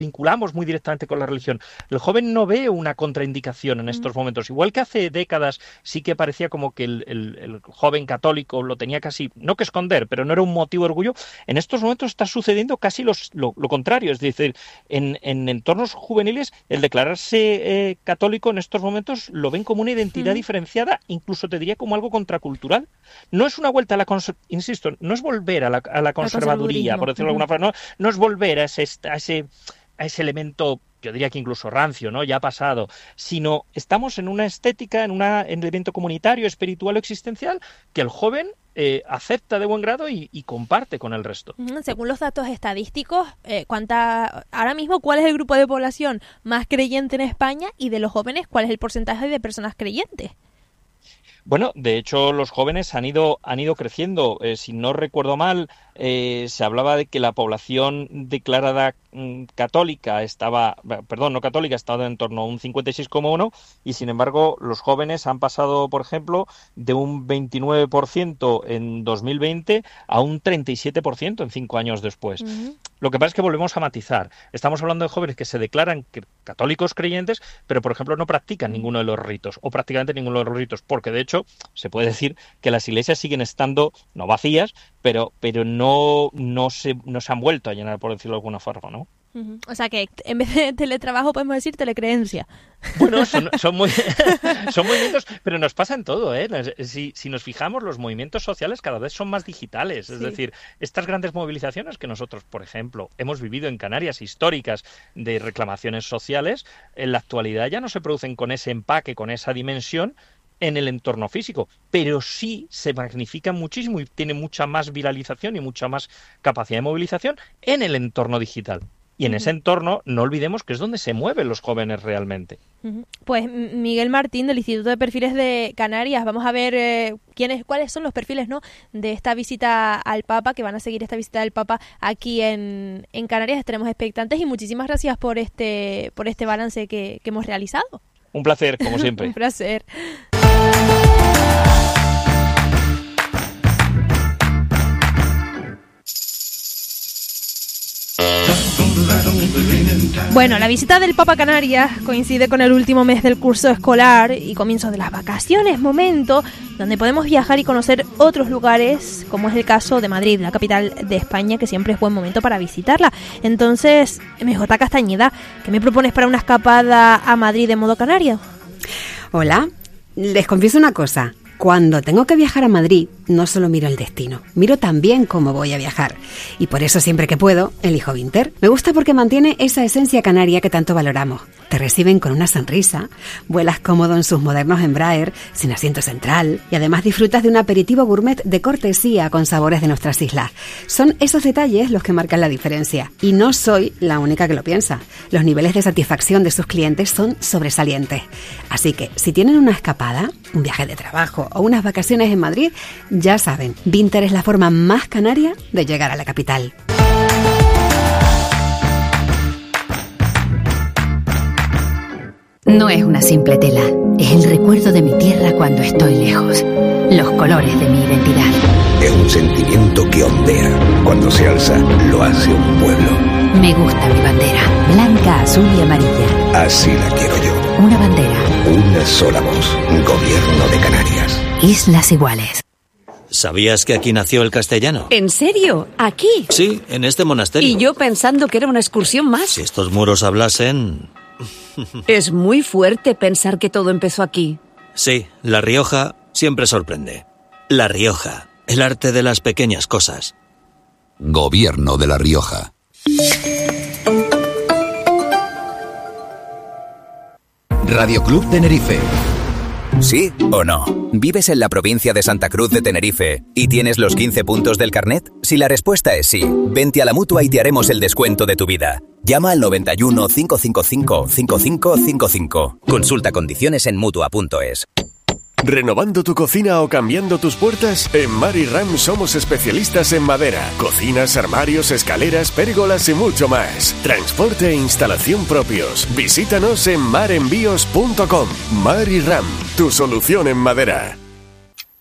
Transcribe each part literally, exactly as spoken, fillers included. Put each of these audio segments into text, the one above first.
vinculamos muy directamente con la religión. El joven no ve una contraindicación en estos momentos. Igual que hace décadas sí que parecía como que el, el, el joven católico lo tenía casi, no que esconder, pero no era un motivo de orgullo. En estos momentos está sucediendo casi los, lo, lo contrario. Es decir, en, en entornos juveniles el declararse eh, católico en estos momentos lo ven como una identidad mm. diferenciada, incluso te diría como algo contracultural. No es una vuelta a la, cons- insisto, no es volver a la, a la conservaduría, por decirlo de alguna forma, no, no es volver a ese... A ese a ese elemento, yo diría que incluso rancio, ¿no? Ya pasado, sino estamos en una estética, en, una, en un elemento comunitario, espiritual o existencial, que el joven eh, acepta de buen grado y, y comparte con el resto. Según los datos estadísticos, eh, ¿cuánta, ahora mismo cuál es el grupo de población más creyente en España? Y de los jóvenes, ¿cuál es el porcentaje de personas creyentes? Bueno, de hecho, los jóvenes han ido, han ido creciendo. Eh, si no recuerdo mal, eh, se hablaba de que la población declarada mm, católica estaba, perdón, no católica, estaba en torno a un cincuenta y seis coma uno y, sin embargo, los jóvenes han pasado, por ejemplo, de un veintinueve por ciento en dos mil veinte a un treinta y siete por ciento en cinco años después. Uh-huh. Lo que pasa es que volvemos a matizar. Estamos hablando de jóvenes que se declaran católicos creyentes, pero, por ejemplo, no practican ninguno de los ritos, o prácticamente ninguno de los ritos, porque, de hecho, se puede decir que las iglesias siguen estando, no vacías, pero, pero no, no, se, no se han vuelto a llenar, por decirlo de alguna forma, ¿no? Uh-huh. O sea que en vez de teletrabajo podemos decir telecreencia. Bueno, son, son, muy, son movimientos, pero nos pasa en todo, ¿eh? Si, si nos fijamos, los movimientos sociales cada vez son más digitales. Es sí. decir, estas grandes movilizaciones que nosotros, por ejemplo, hemos vivido en Canarias, históricas, de reclamaciones sociales, en la actualidad ya no se producen con ese empaque, con esa dimensión en el entorno físico, pero sí se magnifica muchísimo y tiene mucha más viralización y mucha más capacidad de movilización en el entorno digital. Y en uh-huh. ese entorno, no olvidemos que es donde se mueven los jóvenes realmente. Uh-huh. Pues Miguel Martín, del Instituto de Perfiles de Canarias, vamos a ver eh, quiénes, cuáles son los perfiles, ¿no?, de esta visita al Papa, que van a seguir esta visita del Papa aquí en, en Canarias. Estaremos expectantes y muchísimas gracias por este, por este balance que, que hemos realizado. Un placer, como siempre. Un placer. Bueno, la visita del Papa a Canarias coincide con el último mes del curso escolar y comienzo de las vacaciones, momento donde podemos viajar y conocer otros lugares, como es el caso de Madrid, la capital de España, que siempre es buen momento para visitarla. Entonces, M J Castañeda, ¿qué me propones para una escapada a Madrid de modo canario? Hola, les confieso una cosa. Cuando tengo que viajar a Madrid, no solo miro el destino, miro también cómo voy a viajar. Y por eso, siempre que puedo, elijo Vinter. Me gusta porque mantiene esa esencia canaria que tanto valoramos. Te reciben con una sonrisa, vuelas cómodo en sus modernos Embraer, sin asiento central, y además disfrutas de un aperitivo gourmet de cortesía con sabores de nuestras islas. Son esos detalles los que marcan la diferencia. Y no soy la única que lo piensa. Los niveles de satisfacción de sus clientes son sobresalientes. Así que, si tienen una escapada, un viaje de trabajo o unas vacaciones en Madrid, ya saben, Vinter es la forma más canaria de llegar a la capital. No es una simple tela, es el recuerdo de mi tierra cuando estoy lejos, los colores de mi identidad. Es un sentimiento que ondea, cuando se alza lo hace un pueblo. Me gusta mi bandera, blanca, azul y amarilla. Así la quiero yo. Una bandera. Una sola voz, Gobierno de Canarias. Islas iguales. ¿Sabías que aquí nació el castellano? ¿En serio? ¿Aquí? Sí, en este monasterio. Y yo pensando que era una excursión más. Si estos muros hablasen... Es muy fuerte pensar que todo empezó aquí. Sí, La Rioja siempre sorprende. La Rioja, el arte de las pequeñas cosas. Gobierno de La Rioja. Radio Club Tenerife. ¿Sí o no? ¿Vives en la provincia de Santa Cruz de Tenerife y tienes los quince puntos del carnet? Si la respuesta es sí, vente a la Mutua y te haremos el descuento de tu vida. Llama al noventa y uno, cinco cinco cinco, cinco cinco cinco cinco. Consulta condiciones en mutua punto es. ¿Renovando tu cocina o cambiando tus puertas? En Mariram somos especialistas en madera, cocinas, armarios, escaleras, pérgolas y mucho más. Transporte e instalación propios. Visítanos en marenvíos punto com. Mariram, tu solución en madera.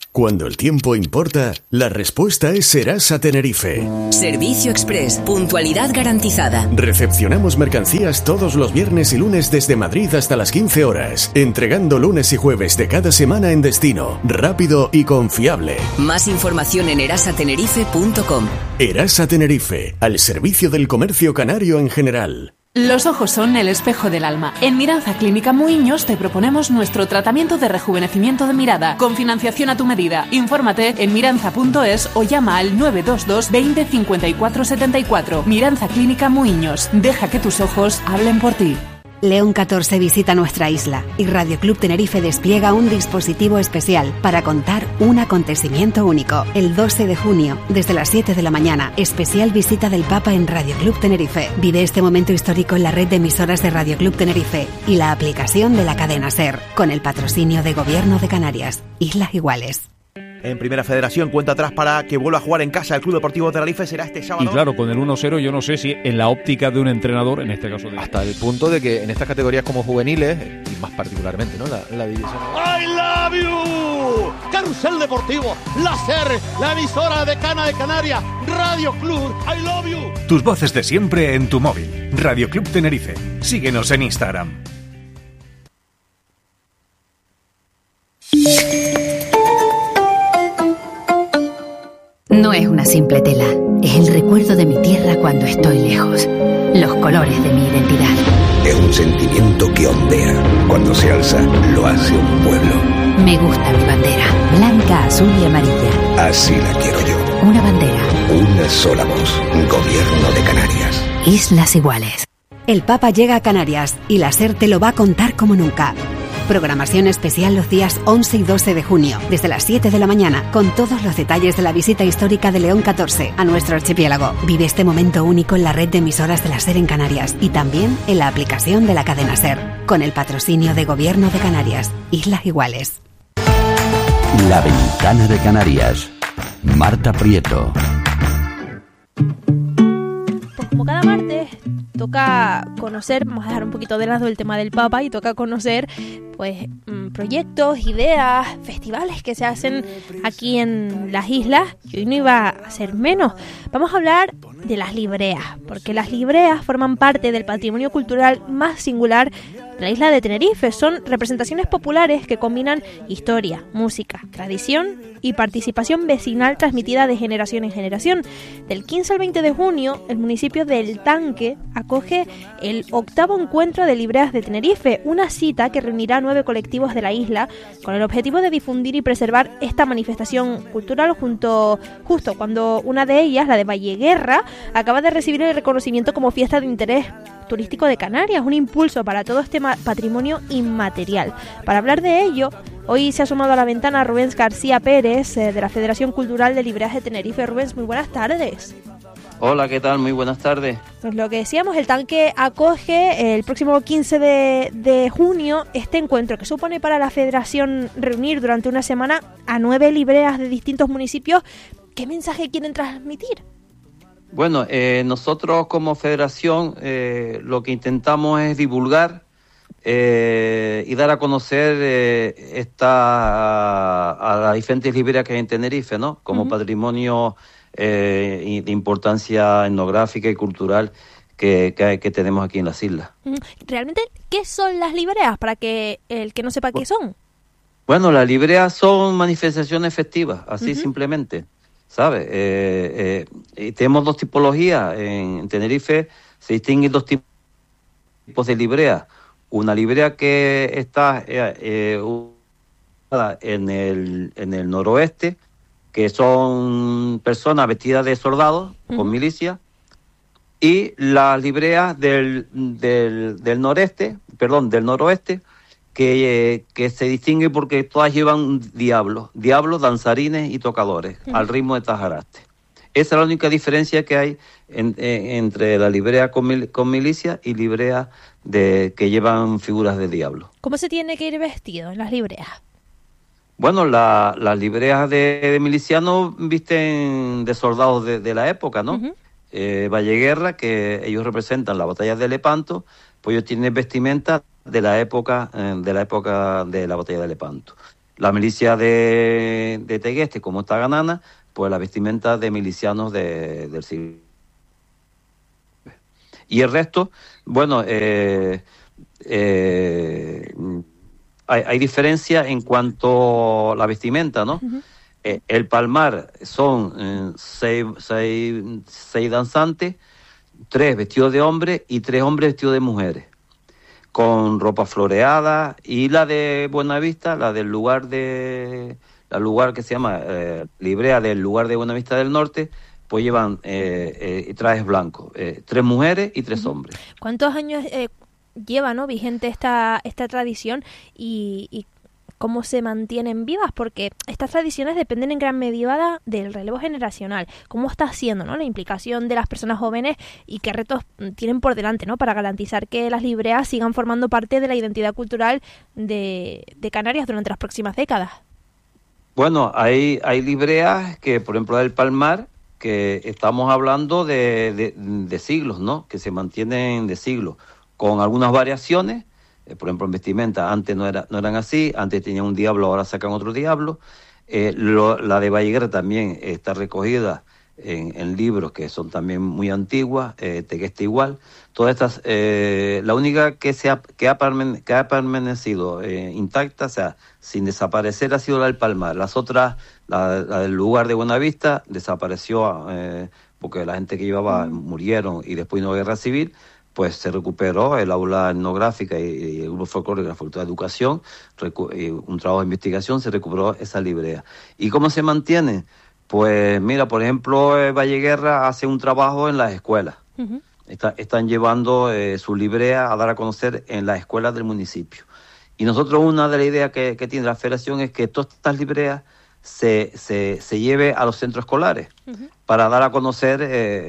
Cuando el tiempo importa, la respuesta es Serasa Tenerife. Servicio Express, puntualidad garantizada. Recepcionamos mercancías todos los viernes y lunes desde Madrid hasta las quince horas, entregando lunes y jueves de cada semana en destino, rápido y confiable. Más información en erasa tenerife punto com. Erasa Tenerife, al servicio del comercio canario en general. Los ojos son el espejo del alma. En Miranza Clínica Muiños te proponemos nuestro tratamiento de rejuvenecimiento de mirada, con financiación a tu medida. Infórmate en miranza punto es o llama al nueve dos dos veinte cincuenta y cuatro setenta y cuatro. Miranza Clínica Muiños. Deja que tus ojos hablen por ti. León catorce visita nuestra isla y Radio Club Tenerife despliega un dispositivo especial para contar un acontecimiento único. El doce de junio, desde las siete de la mañana, especial visita del Papa en Radio Club Tenerife. Vive este momento histórico en la red de emisoras de Radio Club Tenerife y la aplicación de la cadena SER, con el patrocinio de Gobierno de Canarias. Islas Iguales. En Primera Federación, cuenta atrás para que vuelva a jugar en casa el Club Deportivo Tenerife, será este sábado. Y claro, con el uno cero yo no sé si en la óptica de un entrenador, en este caso de... Hasta el punto de que en estas categorías como juveniles, y más particularmente, ¿no? La, la división... I love you. Carrusel Deportivo, la SER, la emisora de Cana de Canarias, Radio Club, I love you. Tus voces de siempre en tu móvil. Radio Club Tenerife. Síguenos en Instagram. No es una simple tela, es el recuerdo de mi tierra cuando estoy lejos. Los colores de mi identidad. Es un sentimiento que ondea. Cuando se alza, lo hace un pueblo. Me gusta mi bandera, blanca, azul y amarilla. Así la quiero yo. Una bandera. Una sola voz. Gobierno de Canarias. Islas Iguales. El Papa llega a Canarias y la SER te lo va a contar como nunca. Programación especial los días once y doce de junio, desde las siete de la mañana, con todos los detalles de la visita histórica de León catorce a nuestro archipiélago. Vive este momento único en la red de emisoras de la SER en Canarias y también en la aplicación de la cadena SER, con el patrocinio de Gobierno de Canarias. Islas Iguales. La Ventana de Canarias. Marta Prieto. Pues como cada martes toca conocer, vamos a dejar un poquito de lado el tema del Papa y toca conocer pues proyectos, ideas, festivales que se hacen aquí en las islas, y hoy no iba a ser menos. Vamos a hablar de las libreas, porque las libreas forman parte del patrimonio cultural más singular de la isla de Tenerife. Son representaciones populares que combinan historia, música, tradición y participación vecinal transmitida de generación en generación. Del quince al veinte de junio, el municipio del Tanque acoge el octavo encuentro de libreas de Tenerife, una cita que reunirá a nueve colectivos de la isla con el objetivo de difundir y preservar esta manifestación cultural junto justo cuando una de ellas, la de Valleguerra, acaba de recibir el reconocimiento como fiesta de interés turístico de Canarias, un impulso para todo este patrimonio inmaterial. Para hablar de ello, hoy se ha sumado a la ventana Rubens García Pérez, eh, de la Federación Cultural de Libreas de Tenerife. Rubens, muy buenas tardes. Hola, ¿qué tal? Muy buenas tardes. Pues lo que decíamos, el Tanque acoge el próximo quince de, de junio este encuentro que supone para la Federación reunir durante una semana a nueve libreas de distintos municipios. ¿Qué mensaje quieren transmitir? Bueno, eh, nosotros como federación eh, lo que intentamos es divulgar eh, y dar a conocer eh, esta, a, a las diferentes libreas que hay en Tenerife, ¿no? Como uh-huh. patrimonio eh, de importancia etnográfica y cultural que, que, que tenemos aquí en las islas. ¿Realmente qué son las libreas? Para que el que no sepa qué son. Bueno, las libreas son manifestaciones festivas, así uh-huh. simplemente. ¿Sabes? Eh, eh, tenemos dos tipologías. En Tenerife se distinguen dos tipos de libreas. Una librea que está eh, eh, en, el, en el noroeste, que son personas vestidas de soldados, uh-huh. con milicia, y las libreas del, del, del noreste, perdón, del noroeste, Que, eh, que se distingue porque todas llevan diablos, diablos, danzarines y tocadores, uh-huh. al ritmo de tajaraste. Esa es la única diferencia que hay en, en, entre la librea con, mil, con milicia y librea de, que llevan figuras de diablo. ¿Cómo se tiene que ir vestido en las libreas? Bueno, la, las libreas de, de milicianos visten de soldados de, de la época, ¿no? Uh-huh. Eh, Valleguerra, que ellos representan la batalla de Lepanto, pues ellos tienen vestimenta de la época eh, de la época de la batalla de Lepanto. La milicia de, de Tegueste, como está Ganana, pues la vestimenta de milicianos de, del siglo. Y el resto, bueno, eh, eh, hay, hay diferencia en cuanto a la vestimenta, ¿no? Uh-huh. Eh, el Palmar son eh, seis, seis, seis danzantes, tres vestidos de hombres y tres hombres vestidos de mujeres, con ropa floreada. Y la de Buenavista, la del lugar de, la lugar que se llama eh, Librea del lugar de Buenavista del Norte, pues llevan eh, eh, trajes blancos, eh, tres mujeres y tres hombres. ¿Cuántos años eh, lleva, ¿no?, vigente esta esta tradición y, y cómo se mantienen vivas? Porque estas tradiciones dependen en gran medida del relevo generacional. ¿Cómo está haciendo, ¿no?, la implicación de las personas jóvenes y qué retos tienen por delante, ¿no?, para garantizar que las libreas sigan formando parte de la identidad cultural de, de Canarias durante las próximas décadas? Bueno, hay, hay libreas que, por ejemplo, del Palmar, que estamos hablando de, de, de siglos, ¿no?, que se mantienen de siglos, con algunas variaciones. Eh, por ejemplo, en vestimenta, antes no, era, no eran así, antes tenían un diablo, ahora sacan otro diablo. Eh, lo, la de Valleguera también está recogida en, en libros que son también muy antiguas, eh, Tegueste igual. Todas estas, eh, la única que, se ha, que, ha, permane, que ha permanecido eh, intacta, o sea, sin desaparecer, ha sido la del Palmar. Las otras, la, la del lugar de Buenavista, desapareció eh, porque la gente que llevaba mm. murieron y después no hubo guerra civil. Pues se recuperó el aula etnográfica y, y el grupo folclórico de la Facultad de Educación, recu- y un trabajo de investigación, se recuperó esa librea. ¿Y cómo se mantiene? Pues mira, por ejemplo, eh, Valleguerra hace un trabajo en las escuelas. Uh-huh. Está, están llevando eh, su librea a dar a conocer en las escuelas del municipio. Y nosotros, una de las ideas que, que tiene la federación es que todas estas libreas se, se, se lleve a los centros escolares uh-huh. para dar a conocer eh,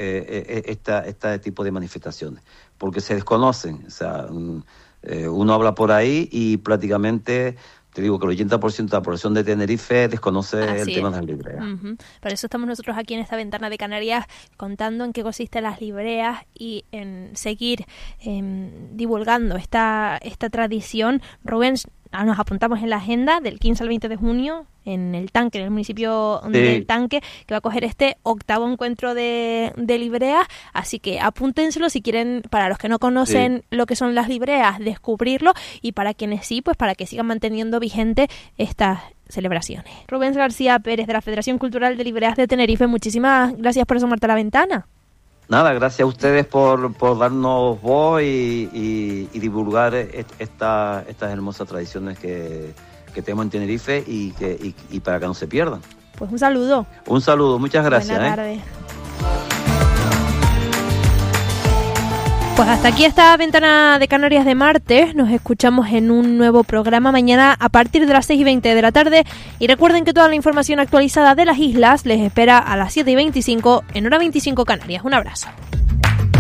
eh, esta, este tipo de manifestaciones, porque se desconocen. O sea, eh, uno habla por ahí y prácticamente, te digo que el ochenta por ciento de la población de Tenerife desconoce Así el es. tema de las libreas. Uh-huh. Por eso estamos nosotros aquí en esta ventana de Canarias contando en qué consisten las libreas y en seguir eh, divulgando esta, esta tradición. Rubén, nos apuntamos en la agenda del quince al veinte de junio en el Tanque, en el municipio sí. del Tanque, que va a coger este octavo encuentro de, de libreas, así que apúntenselo si quieren, para los que no conocen sí. lo que son las libreas, descubrirlo, y para quienes sí, pues para que sigan manteniendo vigente estas celebraciones. Rubén García Pérez, de la Federación Cultural de Libreas de Tenerife, muchísimas gracias por asomarte a la ventana. Nada, gracias a ustedes por, por darnos voz y, y, y divulgar esta, estas hermosas tradiciones que, que tenemos en Tenerife y, que, y, y para que no se pierdan. Pues un saludo. Un saludo, muchas gracias. Buenas ¿eh? tardes. Pues hasta aquí esta ventana de Canarias de martes. Nos escuchamos en un nuevo programa mañana a partir de las seis y veinte de la tarde. Y recuerden que toda la información actualizada de las islas les espera a las siete y veinticinco en hora veinticinco Canarias. Un abrazo.